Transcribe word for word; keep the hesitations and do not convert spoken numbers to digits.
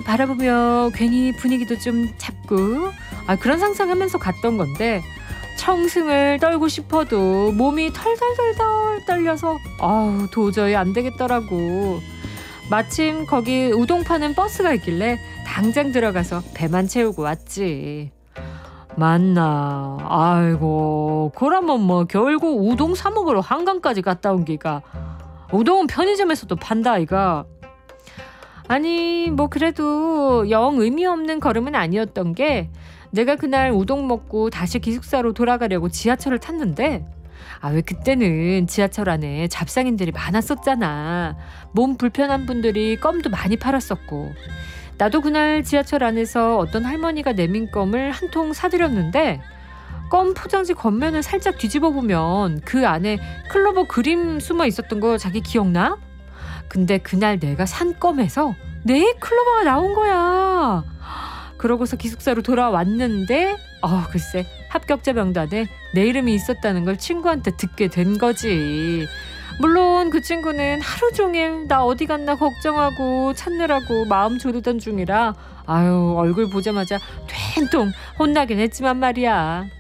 바라보며 괜히 분위기도 좀 잡고 아, 그런 상상하면서 갔던 건데 청승을 떨고 싶어도 몸이 털덜덜덜 떨려서 아우 도저히 안 되겠더라고. 마침 거기 우동 파는 버스가 있길래 당장 들어가서 배만 채우고 왔지. 맞나. 아이고 그러면 뭐 결국 우동 사 먹으러 한강까지 갔다 온 기가. 우동은 편의점에서도 판다 아이가. 아니 뭐 그래도 영 의미 없는 걸음은 아니었던 게 내가 그날 우동 먹고 다시 기숙사로 돌아가려고 지하철을 탔는데 아 왜 그때는 지하철 안에 잡상인들이 많았었잖아. 몸 불편한 분들이 껌도 많이 팔았었고. 나도 그날 지하철 안에서 어떤 할머니가 내민 껌을 한 통 사드렸는데 껌 포장지 겉면을 살짝 뒤집어 보면 그 안에 클로버 그림 숨어 있었던 거 자기 기억나? 근데 그날 내가 산 껌에서 내 클로버가 나온 거야. 그러고서 기숙사로 돌아왔는데 어 글쎄 합격자 명단에 내 이름이 있었다는 걸 친구한테 듣게 된 거지. 물론 그 친구는 하루 종일 나 어디 갔나 걱정하고 찾느라고 마음 졸이던 중이라 아유 얼굴 보자마자 된통 혼나긴 했지만 말이야.